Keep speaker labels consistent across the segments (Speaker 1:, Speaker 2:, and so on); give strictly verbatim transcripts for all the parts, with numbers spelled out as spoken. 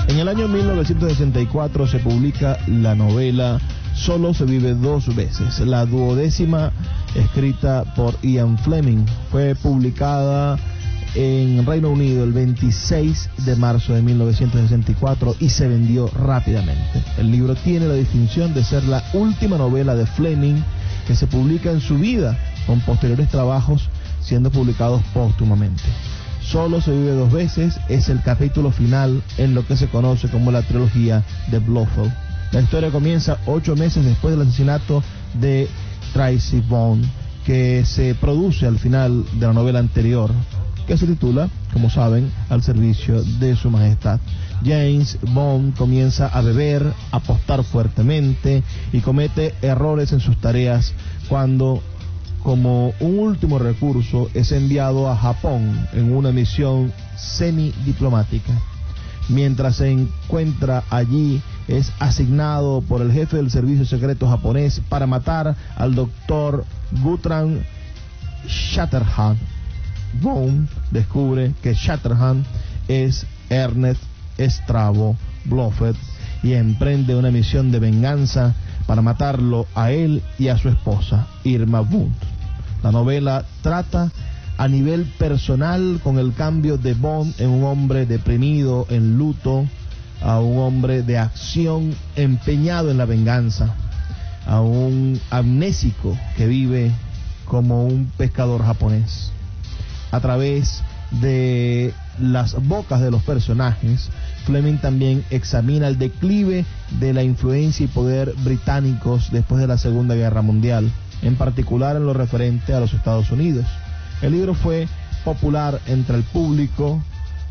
Speaker 1: En el año mil novecientos sesenta y cuatro se publica la novela Solo se vive dos veces, la duodécima escrita por Ian Fleming. Fue publicada en Reino Unido el veintiséis de marzo de mil novecientos sesenta y cuatro y se vendió rápidamente. El libro tiene la distinción de ser la última novela de Fleming que se publica en su vida, con posteriores trabajos siendo publicados póstumamente. Solo se vive dos veces es el capítulo final en lo que se conoce como la trilogía de Blofeld. La historia comienza ocho meses después del asesinato de Tracy Bond, que se produce al final de la novela anterior, que se titula, como saben, Al servicio de su majestad. James Bond comienza a beber, a apostar fuertemente y comete errores en sus tareas cuando, como un último recurso, es enviado a Japón en una misión semidiplomática. Mientras se encuentra allí, es asignado por el jefe del servicio secreto japonés para matar al doctor Guthrie Shatterhand. Bond descubre que Shatterhand es Ernest Strabo Blofeld y emprende una misión de venganza para matarlo a él y a su esposa, Irma Bond. La novela trata a nivel personal con el cambio de Bond en un hombre deprimido, en luto, a un hombre de acción empeñado en la venganza, a un amnésico que vive como un pescador japonés. A través de las bocas de los personajes, Fleming también examina el declive de la influencia y poder británicos después de la Segunda Guerra Mundial, en particular en lo referente a los Estados Unidos. El libro fue popular entre el público,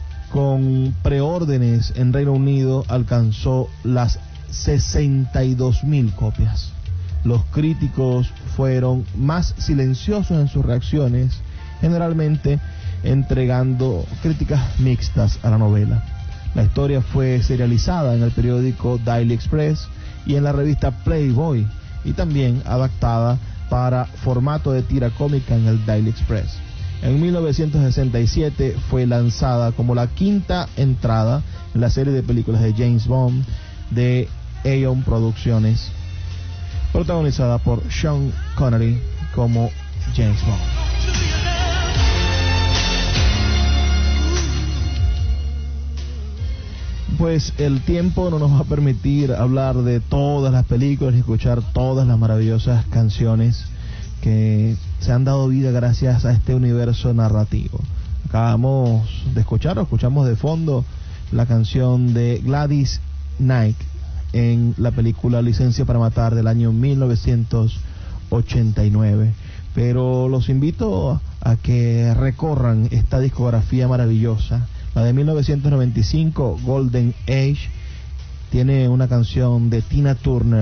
Speaker 1: con preórdenes en Reino Unido alcanzó las sesenta y dos mil copias. Los críticos fueron más silenciosos en sus reacciones, generalmente entregando críticas mixtas a la novela. La historia fue serializada en el periódico Daily Express y en la revista Playboy, y también adaptada para formato de tira cómica en el Daily Express. En mil novecientos sesenta y siete fue lanzada como la quinta entrada en la serie de películas de James Bond de Eon Producciones, protagonizada por Sean Connery como James Bond. Pues el tiempo no nos va a permitir hablar de todas las películas y escuchar todas las maravillosas canciones que se han dado vida gracias a este universo narrativo. Acabamos de escuchar, o escuchamos de fondo, la canción de Gladys Knight en la película Licencia para Matar del año mil novecientos ochenta y nueve. Pero los invito a que recorran esta discografía maravillosa. La de mil novecientos noventa y cinco, Golden Age, tiene una canción de Tina Turner.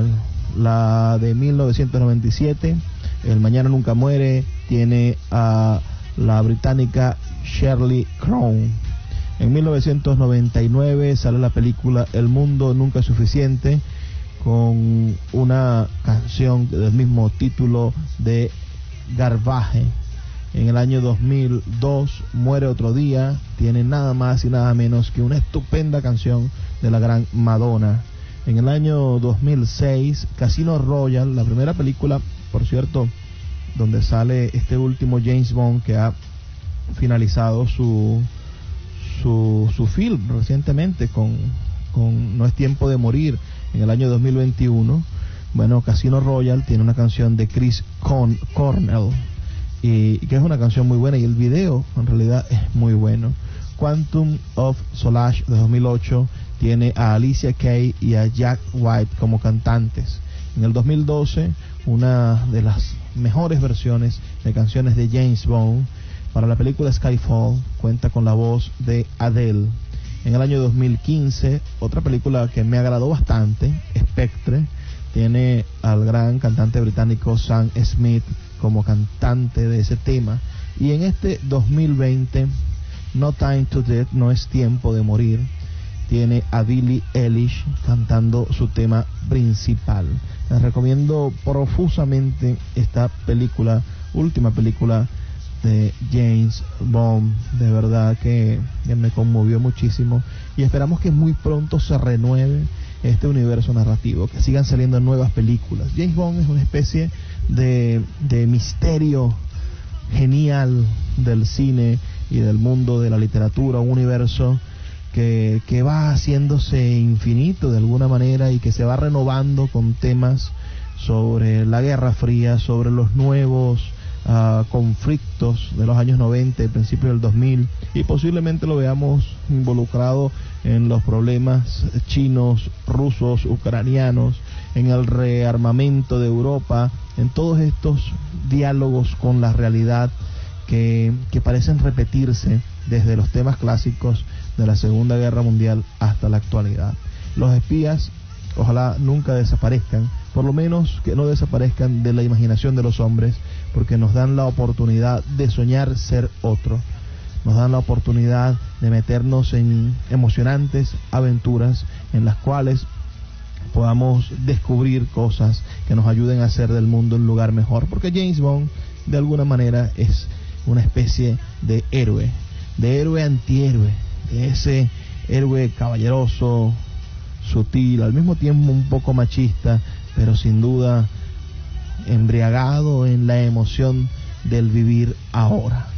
Speaker 1: La de mil novecientos noventa y siete, El Mañana Nunca Muere, tiene a la británica Shirley Crown. En mil novecientos noventa y nueve sale la película El Mundo Nunca es Suficiente, con una canción del mismo título de Garbage. En el año dos mil dos, Muere Otro Día, tiene nada más y nada menos que una estupenda canción de la gran Madonna. En el año dos mil seis, Casino Royale, la primera película, por cierto, donde sale este último James Bond, que ha finalizado su su, su film recientemente con, con No es Tiempo de Morir, en el año dos mil veintiuno. Bueno, Casino Royale tiene una canción de Chris Con- Cornell, y, y que es una canción muy buena, y el video en realidad es muy bueno. Quantum of Solace de dos mil ocho tiene a Alicia Kay y a Jack White como cantantes. En el dos mil doce, una de las mejores versiones de canciones de James Bond para la película Skyfall cuenta con la voz de Adele. En el año dos mil quince, otra película que me agradó bastante, Spectre, tiene al gran cantante británico Sam Smith como cantante de ese tema. Y en este dos mil veinte, No Time to Death, No es Tiempo de Morir, tiene a Billie Eilish cantando su tema principal. Les recomiendo profusamente esta película, última película de James Bond. De verdad que, que me conmovió muchísimo, y esperamos que muy pronto se renueve este universo narrativo, que sigan saliendo nuevas películas. James Bond es una especie de, de misterio genial del cine y del mundo de la literatura, un universo que, que va haciéndose infinito de alguna manera y que se va renovando con temas sobre la Guerra Fría, sobre los nuevos uh, conflictos de los años noventa y principios del dos mil, y posiblemente lo veamos involucrado en los problemas chinos, rusos, ucranianos, en el rearmamento de Europa, en todos estos diálogos con la realidad que, que parecen repetirse desde los temas clásicos de la Segunda Guerra Mundial hasta la actualidad. Los espías ojalá nunca desaparezcan, por lo menos que no desaparezcan de la imaginación de los hombres, porque nos dan la oportunidad de soñar ser otro, nos dan la oportunidad de meternos en emocionantes aventuras en las cuales podamos descubrir cosas que nos ayuden a hacer del mundo un lugar mejor, porque James Bond de alguna manera es una especie de héroe, de héroe antihéroe, de ese héroe caballeroso, sutil, al mismo tiempo un poco machista, pero sin duda embriagado en la emoción del vivir ahora.